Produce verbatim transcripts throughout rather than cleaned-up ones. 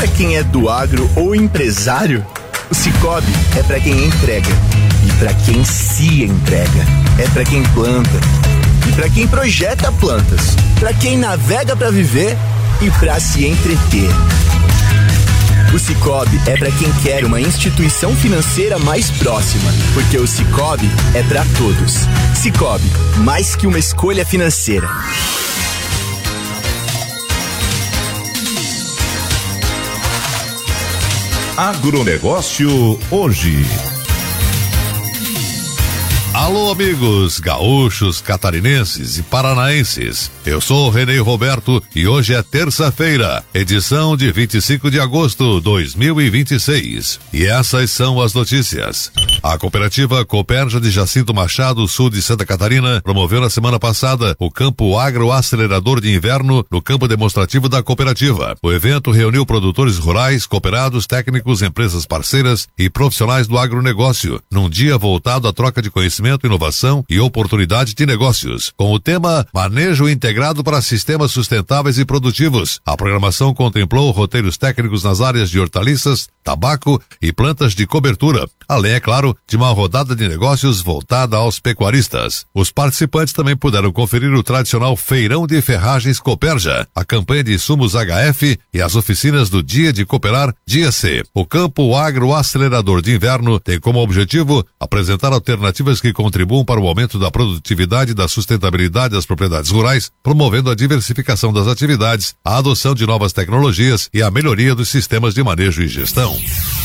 pra quem é do agro ou empresário, o Sicoob é pra quem entrega. E pra quem se entrega. É pra quem planta. E pra quem projeta plantas. Pra quem navega pra viver e pra se entreter. O Sicoob é pra quem quer uma instituição financeira mais próxima, porque o Sicoob é pra todos. Sicoob, mais que uma escolha financeira. Agronegócio hoje. Alô, amigos gaúchos, catarinenses e paranaenses. Eu sou o Renê Roberto e hoje é terça-feira, edição de vinte e cinco de agosto de dois mil e vinte e seis. E essas são as notícias. A cooperativa Cooperja de Jacinto Machado, sul de Santa Catarina, promoveu na semana passada o Campo Agro Acelerador de Inverno no campo demonstrativo da cooperativa. O evento reuniu produtores rurais, cooperados, técnicos, empresas parceiras e profissionais do agronegócio, num dia voltado à troca de conhecimento, inovação e oportunidade de negócios, com o tema Manejo Integrado para Sistemas Sustentáveis e Produtivos. A programação contemplou roteiros técnicos nas áreas de hortaliças, tabaco e plantas de cobertura, além, é claro, de uma rodada de negócios voltada aos pecuaristas. Os participantes também puderam conferir o tradicional Feirão de Ferragens Cooperja, a campanha de insumos H F e as oficinas do Dia de Cooperar, Dia C. O Campo Agro Acelerador de Inverno tem como objetivo apresentar alternativas que contribuam para o aumento da produtividade e da sustentabilidade das propriedades rurais, promovendo a diversificação das atividades, a adoção de novas tecnologias e a melhoria dos sistemas de manejo e gestão.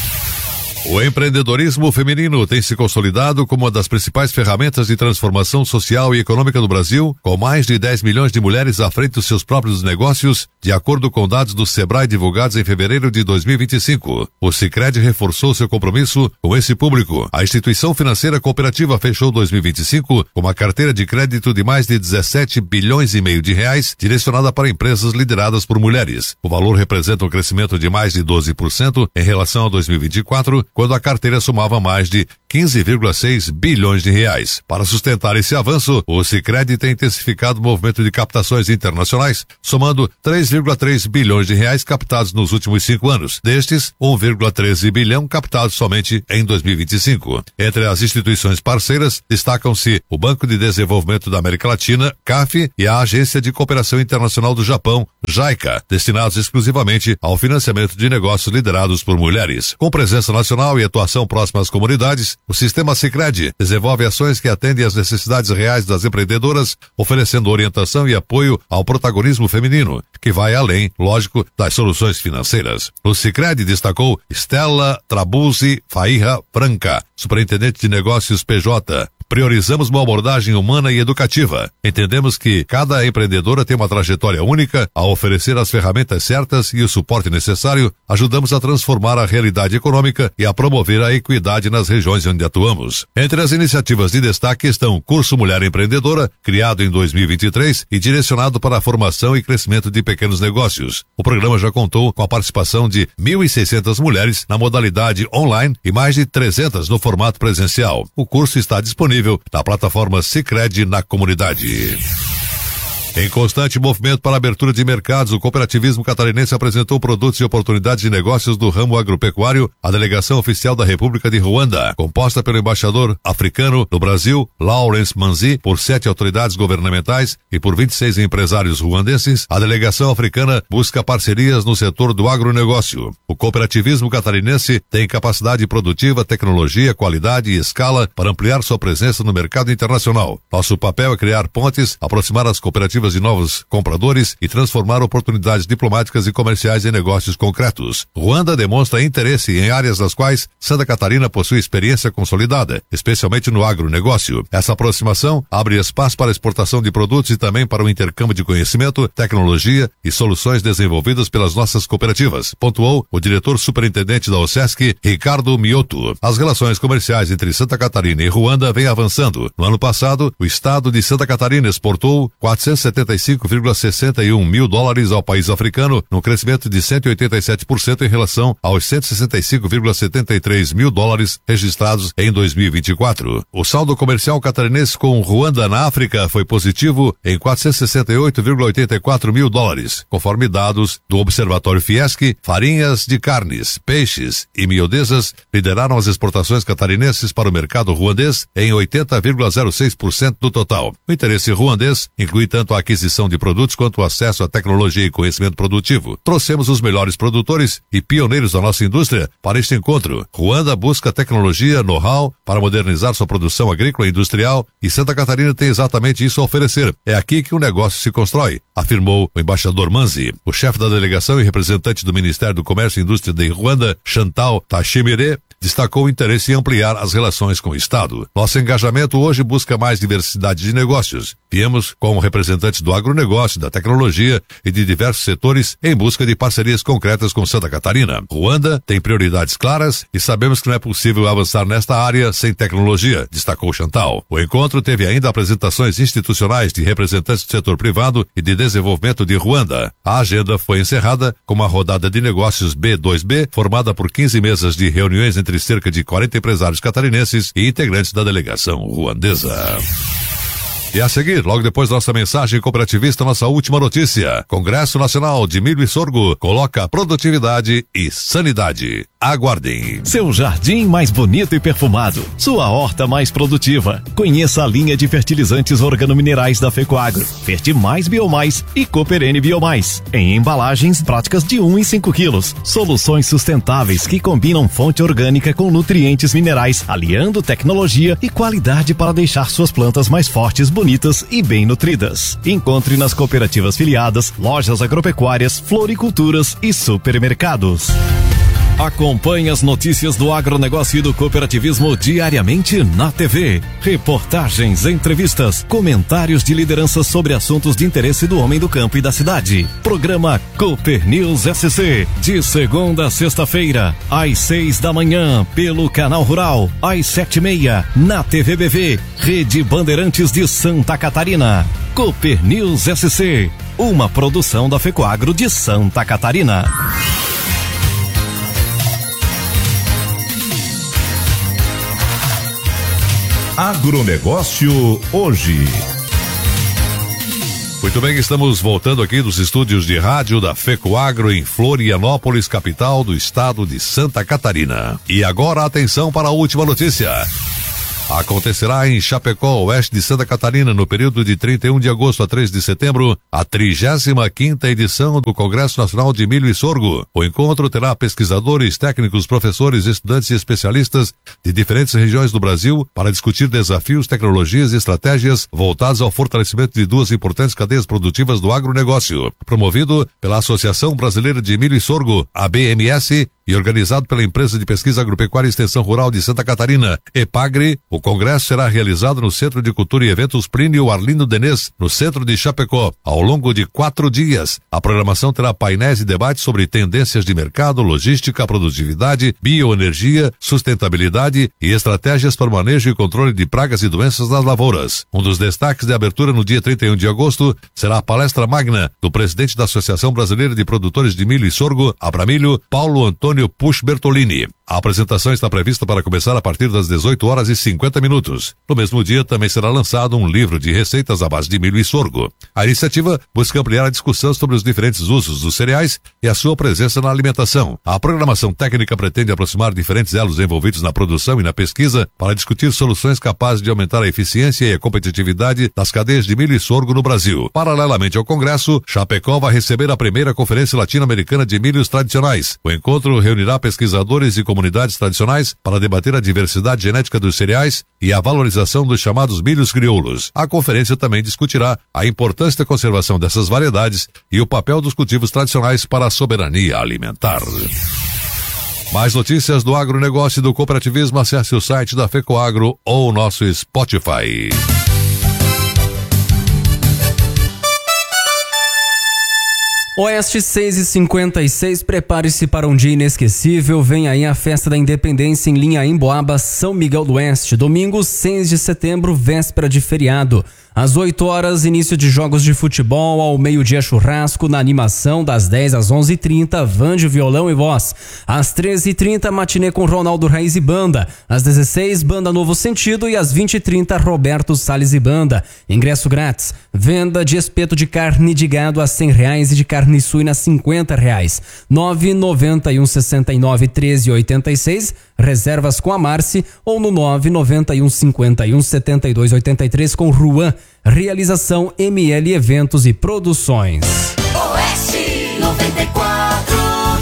O empreendedorismo feminino tem se consolidado como uma das principais ferramentas de transformação social e econômica do Brasil, com mais de dez milhões de mulheres à frente dos seus próprios negócios, de acordo com dados do Sebrae divulgados em fevereiro de dois mil e vinte e cinco. O Sicredi reforçou seu compromisso com esse público. A instituição financeira cooperativa fechou dois mil e vinte e cinco com uma carteira de crédito de mais de dezessete bilhões e meio de reais, direcionada para empresas lideradas por mulheres. O valor representa um crescimento de mais de doze por cento em relação a dois mil e vinte e quatro, quando a carteira somava mais de quinze vírgula seis bilhões de reais. Para sustentar esse avanço, o Sicredi tem intensificado o movimento de captações internacionais, somando três vírgula três bilhões de reais captados nos últimos cinco anos. Destes, um vírgula treze bilhão captados somente em dois mil e vinte e cinco. Entre as instituições parceiras, destacam-se o Banco de Desenvolvimento da América Latina, C A F, e a Agência de Cooperação Internacional do Japão, JICA, destinados exclusivamente ao financiamento de negócios liderados por mulheres. Com presença nacional e atuação próxima às comunidades, o Sistema Sicredi desenvolve ações que atendem às necessidades reais das empreendedoras, oferecendo orientação e apoio ao protagonismo feminino, que vai além, lógico, das soluções financeiras. O Sicredi destacou Stella Trabuzzi Fairra Franca, superintendente de negócios P J. Priorizamos uma abordagem humana e educativa. Entendemos que cada empreendedora tem uma trajetória única. Ao oferecer as ferramentas certas e o suporte necessário, ajudamos a transformar a realidade econômica e a promover a equidade nas regiões onde atuamos. Entre as iniciativas de destaque estão o Curso Mulher Empreendedora, criado em dois mil e vinte e três e direcionado para a formação e crescimento de pequenos negócios. O programa já contou com a participação de mil e seiscentas mulheres na modalidade online e mais de trezentas no formato presencial. O curso está disponível na plataforma Sicredi na comunidade. Em constante movimento para a abertura de mercados, o cooperativismo catarinense apresentou produtos e oportunidades de negócios do ramo agropecuário à delegação oficial da República de Ruanda, composta pelo embaixador africano no Brasil, Lawrence Manzi, por sete autoridades governamentais e por vinte e seis empresários ruandenses. A delegação africana busca parcerias no setor do agronegócio. O cooperativismo catarinense tem capacidade produtiva, tecnologia, qualidade e escala para ampliar sua presença no mercado internacional. Nosso papel é criar pontes, aproximar as cooperativas de novos compradores e transformar oportunidades diplomáticas e comerciais em negócios concretos. Ruanda demonstra interesse em áreas nas quais Santa Catarina possui experiência consolidada, especialmente no agronegócio. Essa aproximação abre espaço para a exportação de produtos e também para o intercâmbio de conhecimento, tecnologia e soluções desenvolvidas pelas nossas cooperativas, pontuou o diretor superintendente da OSESC, Ricardo Mioto. As relações comerciais entre Santa Catarina e Ruanda vêm avançando. No ano passado, o estado de Santa Catarina exportou quatrocentos e setenta e cinco vírgula sessenta e um mil dólares ao país africano, num crescimento de cento e oitenta e sete por cento em relação aos cento e sessenta e cinco vírgula setenta e três mil dólares registrados em dois mil e vinte e quatro. O saldo comercial catarinense com Ruanda na África foi positivo em quatrocentos e sessenta e oito vírgula oitenta e quatro mil dólares, conforme dados do Observatório Fiesc. Farinhas de carnes, peixes e miudezas lideraram as exportações catarinenses para o mercado ruandês em oitenta vírgula zero seis por cento do total. O interesse ruandês inclui tanto a aquisição de produtos quanto o acesso à tecnologia e conhecimento produtivo. Trouxemos os melhores produtores e pioneiros da nossa indústria para este encontro. Ruanda busca tecnologia, know-how para modernizar sua produção agrícola e industrial, e Santa Catarina tem exatamente isso a oferecer. É aqui que o negócio se constrói, afirmou o embaixador Manzi. O chefe da delegação e representante do Ministério do Comércio e Indústria de Ruanda, Chantal Tachimere, destacou o interesse em ampliar as relações com o Estado. Nosso engajamento hoje busca mais diversidade de negócios. Viemos com representantes do agronegócio, da tecnologia e de diversos setores em busca de parcerias concretas com Santa Catarina. Ruanda tem prioridades claras e sabemos que não é possível avançar nesta área sem tecnologia, destacou Chantal. O encontro teve ainda apresentações institucionais de representantes do setor privado e de desenvolvimento de Ruanda. A agenda foi encerrada com uma rodada de negócios B dois B, formada por quinze mesas de reuniões entre cerca de quarenta empresários catarinenses e integrantes da delegação ruandesa. E a seguir, logo depois da nossa mensagem cooperativista, nossa última notícia. Congresso Nacional de Milho e Sorgo coloca produtividade e sanidade. Aguardem. Seu jardim mais bonito e perfumado. Sua horta mais produtiva. Conheça a linha de fertilizantes organominerais da Fecoagro. Fertimais Biomais e Cooperene Biomais. Em embalagens práticas de um e cinco quilos. Soluções sustentáveis que combinam fonte orgânica com nutrientes minerais, aliando tecnologia e qualidade para deixar suas plantas mais fortes, bonitas e bem nutridas. Encontre nas cooperativas filiadas, lojas agropecuárias, floriculturas e supermercados. Acompanhe as notícias do agronegócio e do cooperativismo diariamente na T V. Reportagens, entrevistas, comentários de lideranças sobre assuntos de interesse do homem do campo e da cidade. Programa Cooper News S C, de segunda a sexta-feira, às seis da manhã, pelo Canal Rural, às sete e meia, na T V B V, Rede Bandeirantes de Santa Catarina. Cooper News S C, uma produção da Fecoagro de Santa Catarina. Agronegócio hoje. Muito bem, estamos voltando aqui dos estúdios de rádio da Fecoagro em Florianópolis, capital do estado de Santa Catarina. E agora atenção para a última notícia. Acontecerá em Chapecó, oeste de Santa Catarina, no período de trinta e um de agosto a três de setembro, a trigésima quinta edição do Congresso Nacional de Milho e Sorgo. O encontro terá pesquisadores, técnicos, professores, estudantes e especialistas de diferentes regiões do Brasil para discutir desafios, tecnologias e estratégias voltadas ao fortalecimento de duas importantes cadeias produtivas do agronegócio. Promovido pela Associação Brasileira de Milho e Sorgo, a B M S, e organizado pela Empresa de Pesquisa Agropecuária e Extensão Rural de Santa Catarina, EPAGRE, o congresso será realizado no Centro de Cultura e Eventos Plínio Arlindo Denês, no centro de Chapecó, ao longo de quatro dias. A programação terá painéis e debates sobre tendências de mercado, logística, produtividade, bioenergia, sustentabilidade e estratégias para o manejo e controle de pragas e doenças nas lavouras. Um dos destaques de abertura no dia trinta e um de agosto será a palestra magna do presidente da Associação Brasileira de Produtores de Milho e Sorgo, Abramilho, Paulo Antônio Pusch Bertolini. A apresentação está prevista para começar a partir das dezoito horas e cinquenta minutos. No mesmo dia também será lançado um livro de receitas à base de milho e sorgo. A iniciativa busca ampliar a discussão sobre os diferentes usos dos cereais e a sua presença na alimentação. A programação técnica pretende aproximar diferentes elos envolvidos na produção e na pesquisa para discutir soluções capazes de aumentar a eficiência e a competitividade das cadeias de milho e sorgo no Brasil. Paralelamente ao congresso, Chapecó vai receber a primeira Conferência Latino-Americana de Milhos Tradicionais. O encontro reunirá pesquisadores e comunidades tradicionais para debater a diversidade genética dos cereais e a valorização dos chamados milhos crioulos. A conferência também discutirá a importância da conservação dessas variedades e o papel dos cultivos tradicionais para a soberania alimentar. Mais notícias do agronegócio e do cooperativismo, acesse o site da Fecoagro ou o nosso Spotify. Oeste seis e cinquenta e seis, prepare-se para um dia inesquecível. Vem aí a Festa da Independência em linha Emboaba, São Miguel do Oeste. Domingo seis de setembro, véspera de feriado. Às oito horas, início de jogos de futebol, ao meio-dia churrasco, na animação das dez às onze e trinta, Vande, violão e voz. Às treze e trinta, matinê com Ronaldo Raiz e Banda. Às dezesseis, Banda Novo Sentido e às vinte e trinta, Roberto Salles e Banda. Ingresso grátis. Venda de espeto de carne de gado a cem reais e de carne suína a cinquenta reais. nove nove um, seis nove, um três oito seis, reservas com a Marci ou no nove nove um, cinco um, sete dois oito três com Ruan. Realização M L Eventos e Produções. Oeste noventa e quatro.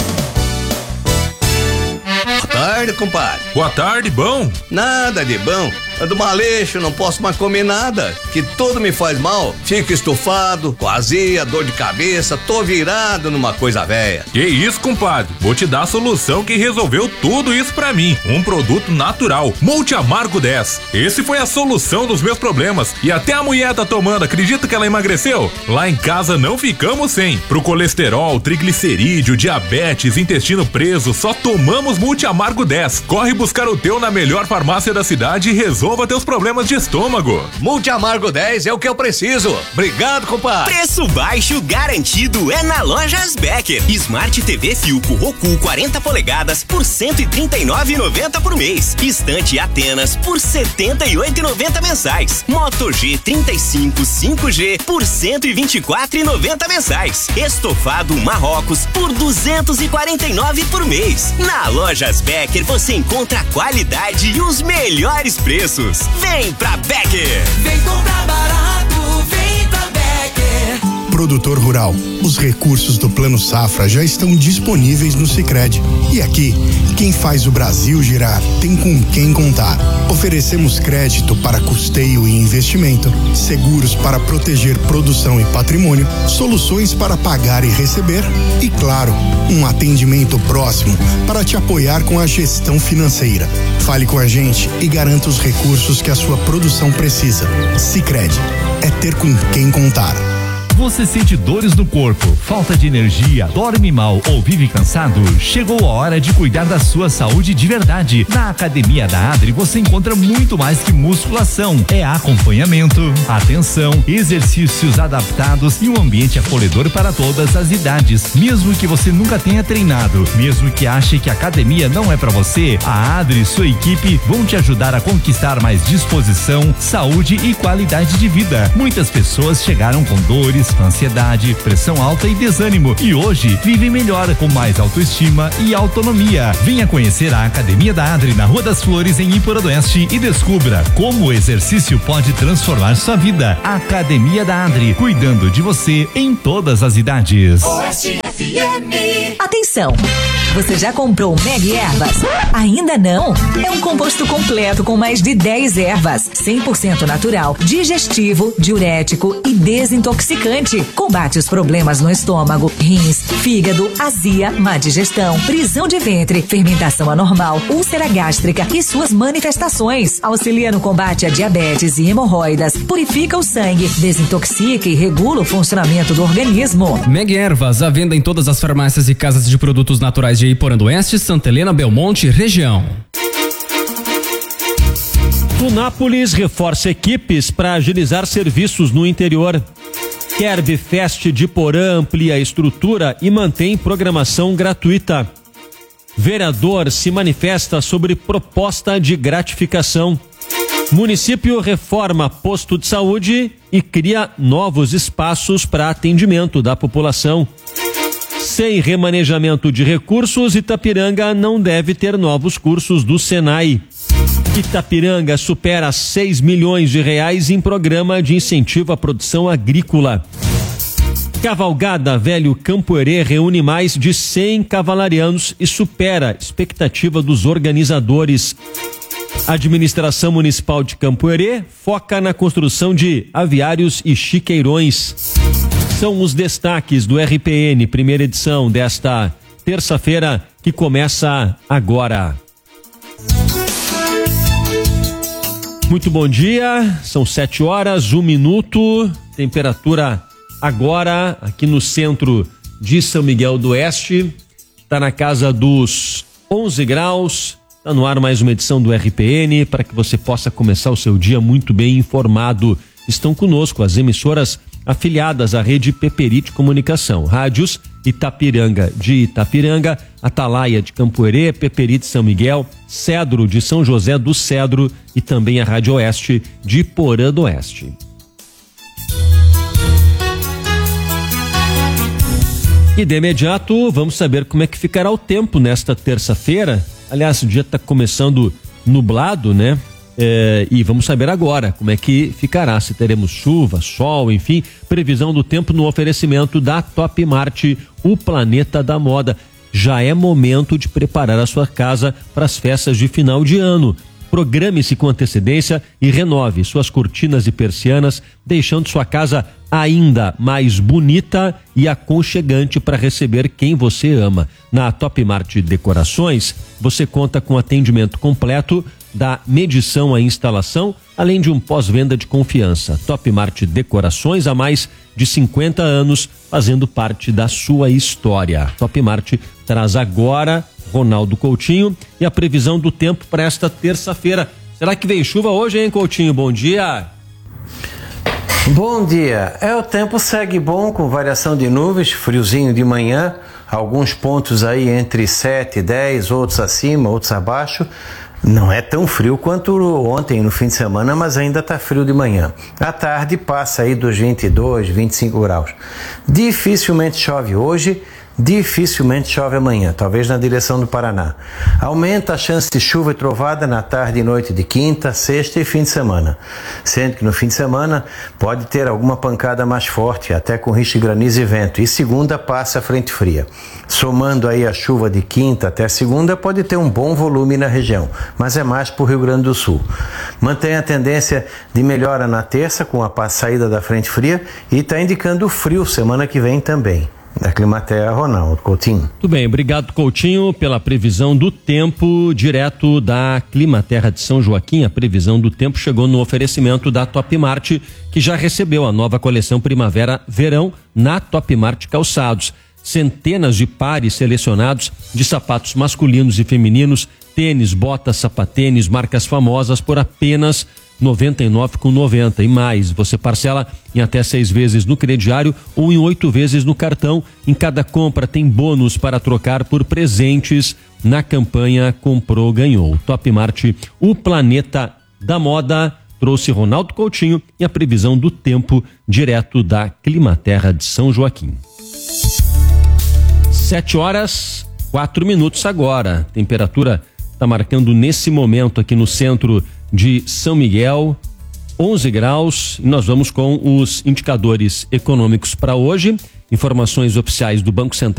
Boa tarde, compadre. Boa tarde, bom? Nada de bom. Ando maleixo, não posso mais comer nada, que tudo me faz mal. Fico estufado, com azia, dor de cabeça, tô virado numa coisa velha. Que isso, compadre? Vou te dar a solução que resolveu tudo isso pra mim. Um produto natural, Multi Amargo dez. Esse foi a solução dos meus problemas. E até a mulher tá tomando, acredita que ela emagreceu? Lá em casa não ficamos sem. Pro colesterol, triglicerídeo, diabetes, intestino preso, só tomamos Multi Amargo dez. Corre buscar o teu na melhor farmácia da cidade e resolva teus problemas de estômago. Multi Amargo dez é o que eu preciso. Obrigado, compadre. Preço baixo garantido é na Lojas Becker. Smart T V Filco Roku quarenta polegadas por cento e trinta e nove reais e noventa centavos por mês. Estante Atenas por setenta e oito reais e noventa centavos mensais. Moto G trinta e cinco cinco G por cento e vinte e quatro reais e noventa centavos mensais. Estofado Marrocos por duzentos e quarenta e nove reais por mês. Na Lojas Becker você encontra a qualidade e os melhores preços. Vem pra Becker! Vem comprar barato, vem pra Becker! Produtor rural, os recursos do Plano Safra já estão disponíveis no Sicredi. E aqui, quem faz o Brasil girar tem com quem contar. Oferecemos crédito para custeio e investimento, seguros para proteger produção e patrimônio, soluções para pagar e receber e, claro, um atendimento próximo para te apoiar com a gestão financeira. Fale com a gente e garanta os recursos que a sua produção precisa. Sicredi, é ter com quem contar. Você sente dores no corpo, falta de energia, dorme mal ou vive cansado? Chegou a hora de cuidar da sua saúde de verdade. Na Academia da Adri você encontra muito mais que musculação. É acompanhamento, atenção, exercícios adaptados e um ambiente acolhedor para todas as idades. Mesmo que você nunca tenha treinado, mesmo que ache que a academia não é para você, a Adri e sua equipe vão te ajudar a conquistar mais disposição, saúde e qualidade de vida. Muitas pessoas chegaram com dores, ansiedade, pressão alta e desânimo e hoje vivem melhor com mais autoestima e autonomia. Venha conhecer a Academia da Adri na Rua das Flores em Iporã do Oeste e descubra como o exercício pode transformar sua vida. Academia da Adri, cuidando de você em todas as idades. Oeste F M. Atenção! Você já comprou Meg Ervas? Ainda não? É um composto completo com mais de dez ervas, cem por cento natural, digestivo, diurético e desintoxicante. Combate os problemas no estômago, rins, fígado, azia, má digestão, prisão de ventre, fermentação anormal, úlcera gástrica e suas manifestações. Auxilia no combate a diabetes e hemorroidas, purifica o sangue, desintoxica e regula o funcionamento do organismo. Meg Ervas, à venda em todas as farmácias e casas de produtos naturais de Iporã do Oeste, Santa Helena, Belmonte, região. Tunápolis reforça equipes para agilizar serviços no interior. Kerb Fest de Porã amplia a estrutura e mantém programação gratuita. Vereador se manifesta sobre proposta de gratificação. Município reforma posto de saúde e cria novos espaços para atendimento da população. Sem remanejamento de recursos, Itapiranga não deve ter novos cursos do Senai. Itapiranga supera seis milhões de reais em programa de incentivo à produção agrícola. Cavalgada Velho Campoerê reúne mais de cem cavalarianos e supera a expectativa dos organizadores. A administração municipal de Campoerê foca na construção de aviários e chiqueirões. São os destaques do R P N, primeira edição desta terça-feira, que começa agora. Muito bom dia, são sete horas, um minuto, temperatura agora aqui no centro de São Miguel do Oeste. Está na casa dos onze graus. Está no ar mais uma edição do R P N para que você possa começar o seu dia muito bem informado. Estão conosco as emissoras afiliadas à rede Peperite Comunicação, rádios Itapiranga de Itapiranga, Atalaia de Campoerê, Peperite São Miguel, Cedro de São José do Cedro e também a Rádio Oeste de Porã do Oeste. E de imediato vamos saber como é que ficará o tempo nesta terça-feira. Aliás, o dia está começando nublado, né? É, e vamos saber agora como é que ficará, se teremos chuva, sol, enfim, previsão do tempo no oferecimento da Top Mart, o planeta da moda. Já é momento de preparar a sua casa para as festas de final de ano. Programe-se com antecedência e renove suas cortinas e persianas, deixando sua casa ainda mais bonita e aconchegante para receber quem você ama. Na Top Mart Decorações, você conta com atendimento completo da medição à instalação, além de um pós-venda de confiança. Top Mart Decorações, há mais de cinquenta anos, fazendo parte da sua história. Top Mart traz agora Ronaldo Coutinho e a previsão do tempo para esta terça-feira. Será que vem chuva hoje, hein, Coutinho? Bom dia! Bom dia. É, o tempo segue bom, com variação de nuvens, friozinho de manhã, alguns pontos aí entre sete e dez, outros acima, outros abaixo. Não é tão frio quanto ontem no fim de semana, mas ainda está frio de manhã. À tarde passa aí dos vinte e dois, vinte e cinco graus. Dificilmente chove hoje, dificilmente chove amanhã, talvez na direção do Paraná. Aumenta a chance de chuva e trovada na tarde e noite de quinta, sexta e fim de semana. Sendo que no fim de semana pode ter alguma pancada mais forte, até com risco de granizo e vento. E segunda passa a frente fria. Somando aí a chuva de quinta até segunda, pode ter um bom volume na região, mas é mais para o Rio Grande do Sul. Mantém a tendência de melhora na terça com a saída da frente fria e está indicando frio semana que vem também. Da Climaterra, Ronaldo Coutinho. Muito bem, obrigado, Coutinho, pela previsão do tempo direto da Climaterra de São Joaquim. A previsão do tempo chegou no oferecimento da Top Mart, que já recebeu a nova coleção Primavera-Verão na Top Mart Calçados. Centenas de pares selecionados de sapatos masculinos e femininos, tênis, botas, sapatênis, marcas famosas por apenas noventa e nove reais e noventa centavos. E mais, você parcela em até seis vezes no crediário ou em oito vezes no cartão. Em cada compra tem bônus para trocar por presentes na campanha Comprou, Ganhou. Top Mart, o planeta da moda, trouxe Ronaldo Coutinho e a previsão do tempo direto da Climaterra de São Joaquim. Sete horas, quatro minutos agora. Temperatura está marcando nesse momento aqui no centro de São Miguel, onze graus, e nós vamos com os indicadores econômicos para hoje. Informações oficiais do Banco Central